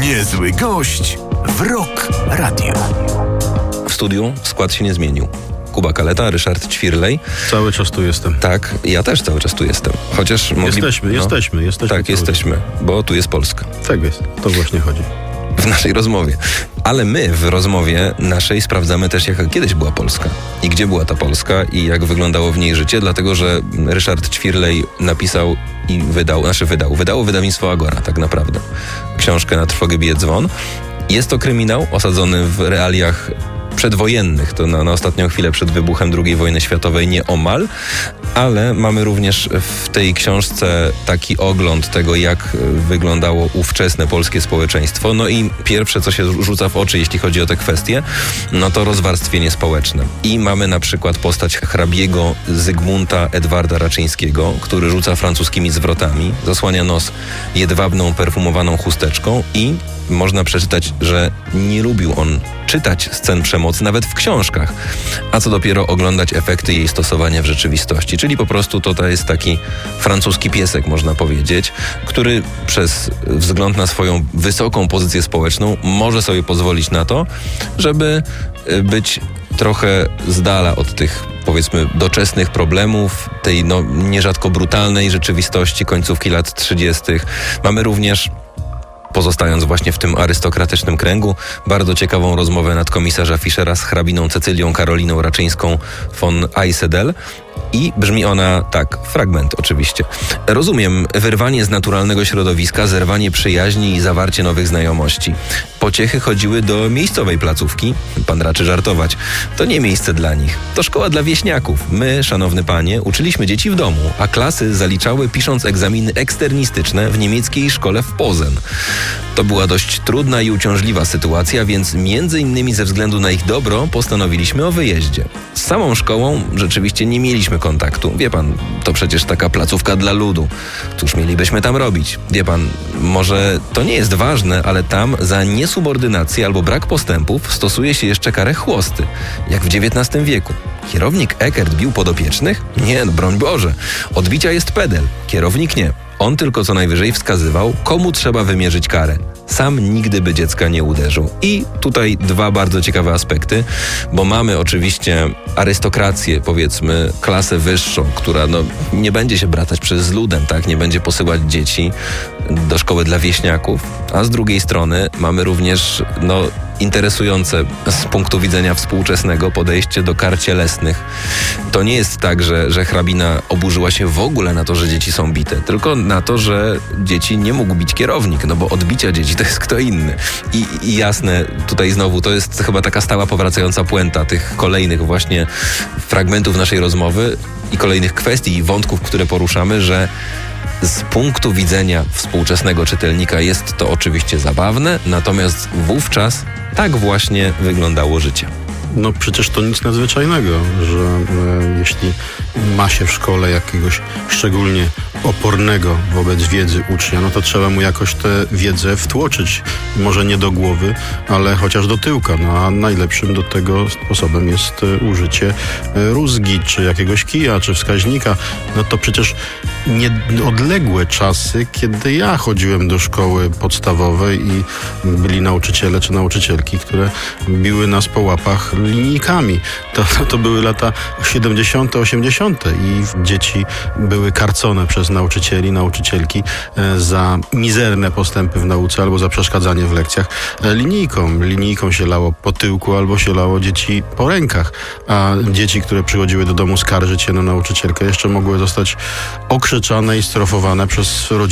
Niezły gość w Rock Radio. W studiu skład się nie zmienił. Kuba Kaleta, Ryszard Ćwirlej. Cały czas tu jestem. Tak, ja też cały czas tu jestem. Chociaż Jesteśmy. Tak, jesteśmy, bo tu jest Polska. Tak jest, to właśnie chodzi. W naszej rozmowie. Ale my w rozmowie naszej sprawdzamy też, jaka kiedyś była Polska i gdzie była ta Polska i jak wyglądało w niej życie, dlatego że Ryszard Ćwirlej napisał i wydało wydawnictwo Agora tak naprawdę książkę Na trwogę bije dzwon. Jest to kryminał osadzony w realiach przedwojennych, to na ostatnią chwilę przed wybuchem II wojny światowej nieomal, ale mamy również w tej książce taki ogląd tego, jak wyglądało ówczesne polskie społeczeństwo. No i pierwsze, co się rzuca w oczy, jeśli chodzi o te kwestie, no to rozwarstwienie społeczne. I mamy na przykład postać hrabiego Zygmunta Edwarda Raczyńskiego, który rzuca francuskimi zwrotami, zasłania nos jedwabną, perfumowaną chusteczką i można przeczytać, że nie lubił on czytać scen przemocy nawet w książkach, a co dopiero oglądać efekty jej stosowania w rzeczywistości. Czyli po prostu to jest taki francuski piesek, można powiedzieć, który przez wzgląd na swoją wysoką pozycję społeczną może sobie pozwolić na to, żeby być trochę z dala od tych, powiedzmy, doczesnych problemów, tej nierzadko brutalnej rzeczywistości końcówki lat 30. Mamy również, pozostając właśnie w tym arystokratycznym kręgu, bardzo ciekawą rozmowę nadkomisarza Fischera z hrabiną Cecylią Karoliną Raczyńską von Eisedel. I brzmi ona tak, fragment oczywiście. Rozumiem wyrwanie z naturalnego środowiska, zerwanie przyjaźni i zawarcie nowych znajomości. Pociechy chodziły do miejscowej placówki. Pan raczy żartować. To nie miejsce dla nich. To szkoła dla wieśniaków. My, szanowny panie, uczyliśmy dzieci w domu, a klasy zaliczały pisząc egzaminy eksternistyczne w niemieckiej szkole w Posen. To była dość trudna i uciążliwa sytuacja, więc między innymi ze względu na ich dobro postanowiliśmy o wyjeździe. Z samą szkołą rzeczywiście nie mieliśmy kontaktu. Wie pan, to przecież taka placówka dla ludu. Cóż mielibyśmy tam robić? Wie pan, może to nie jest ważne, ale tam za niesubordynację albo brak postępów stosuje się jeszcze karę chłosty, jak w XIX wieku. Kierownik Eckert bił podopiecznych? Nie, broń Boże. Odbicia jest pedel, kierownik nie. On tylko co najwyżej wskazywał, komu trzeba wymierzyć karę. Sam nigdy by dziecka nie uderzył. I tutaj dwa bardzo ciekawe aspekty, bo mamy oczywiście arystokrację, powiedzmy, klasę wyższą, która nie będzie się bratać z ludem, tak? Nie będzie posyłać dzieci do szkoły dla wieśniaków, a z drugiej strony mamy również interesujące z punktu widzenia współczesnego podejście do kar cielesnych. To nie jest tak, że hrabina oburzyła się w ogóle na to, że dzieci są bite, tylko na to, że dzieci nie mógł bić kierownik, bo odbicia dzieci to jest kto inny. I jasne, tutaj znowu to jest chyba taka stała powracająca puenta tych kolejnych właśnie fragmentów naszej rozmowy i kolejnych kwestii i wątków, które poruszamy, że z punktu widzenia współczesnego czytelnika jest to oczywiście zabawne, natomiast wówczas tak właśnie wyglądało życie. Przecież to nic nadzwyczajnego, że jeśli ma się w szkole jakiegoś szczególnie opornego wobec wiedzy ucznia, to trzeba mu jakoś tę wiedzę wtłoczyć. Może nie do głowy, ale chociaż do tyłka. A najlepszym do tego sposobem jest użycie rózgi, czy jakiegoś kija, czy wskaźnika. To przecież nieodległe czasy, kiedy ja chodziłem do szkoły podstawowej i byli nauczyciele czy nauczycielki, które biły nas po łapach linijkami. To były lata 70., 80. i dzieci były karcone przez nauczycielki za mizerne postępy w nauce albo za przeszkadzanie w lekcjach linijką się lało po tyłku albo się lało dzieci po rękach, a dzieci, które przychodziły do domu skarżyć się na nauczycielkę, jeszcze mogły zostać okrzyczane i strofowane przez rodziców